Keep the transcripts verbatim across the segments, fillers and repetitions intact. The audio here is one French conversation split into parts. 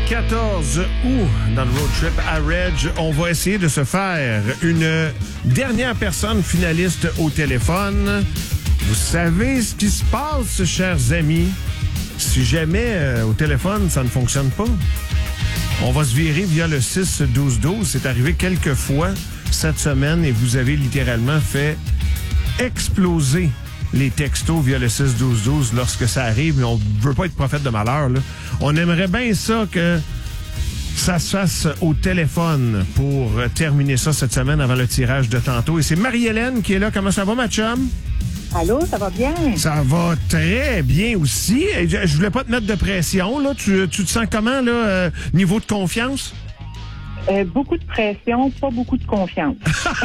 quatorze août, dans le road trip à Reg, on va essayer de se faire une dernière personne finaliste au téléphone. Vous savez ce qui se passe, chers amis. Si jamais euh, au téléphone, ça ne fonctionne pas, on va se virer via le six douze douze. C'est arrivé quelques fois cette semaine et vous avez littéralement fait exploser les textos via le six douze douze lorsque ça arrive, mais on veut pas être prophète de malheur, là. On aimerait bien ça que ça se fasse au téléphone pour terminer ça cette semaine avant le tirage de tantôt. Et c'est Marie-Hélène qui est là. Comment ça va, ma chum? Allô, ça va bien? Ça va très bien aussi. Et je, je voulais pas te mettre de pression, là. Tu, tu te sens comment, là, euh, niveau de confiance? Euh, beaucoup de pression, pas beaucoup de confiance.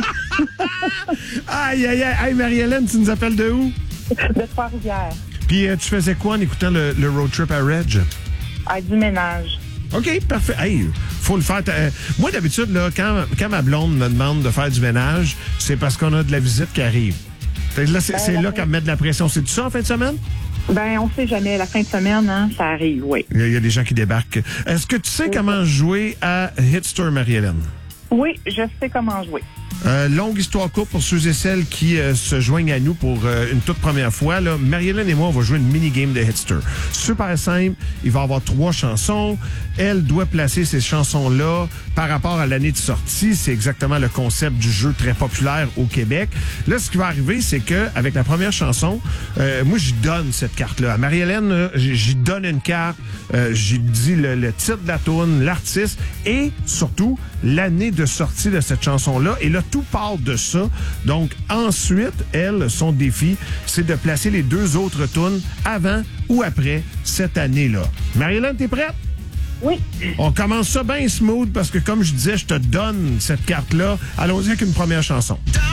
Aïe, aïe, aïe. Hey, Marie-Hélène, tu nous appelles de où? De Trois-Rivières. Puis euh, tu faisais quoi en écoutant le, le road trip à Reg? À du ménage. OK, parfait. Hey, faut le faire. Euh, moi, d'habitude, là, quand, quand ma blonde me demande de faire du ménage, c'est parce qu'on a de la visite qui arrive. Fait que là, c'est, Ben, c'est là qu'elle me met de la pression. C'est tout ça en fin de semaine? Ben, on sait jamais. La fin de semaine, hein, ça arrive, oui. Il y, a, il y a des gens qui débarquent. Est-ce que tu sais oui. comment jouer à Hitster, Marie-Hélène? Oui, je sais comment jouer. Euh, longue histoire courte pour ceux et celles qui euh, se joignent à nous pour euh, une toute première fois. Là, Marie-Hélène et moi, on va jouer une mini-game de Hitster. Super simple. Il va y avoir trois chansons. Elle doit placer ces chansons-là par rapport à l'année de sortie. C'est exactement le concept du jeu très populaire au Québec. Là, ce qui va arriver, c'est que avec la première chanson, euh, moi, j'y donne cette carte-là. À Marie-Hélène, euh, j'y donne une carte. Euh, j'y dis le, le titre de la tourne, l'artiste et surtout l'année de sortie de cette chanson-là. Et là, tout part de ça. Donc, ensuite, elle, son défi, c'est de placer les deux autres tunes avant ou après cette année-là. Marie-Hélène, t'es prête? Oui. On commence ça bien smooth parce que, comme je disais, je te donne cette carte-là. Allons-y avec une première chanson.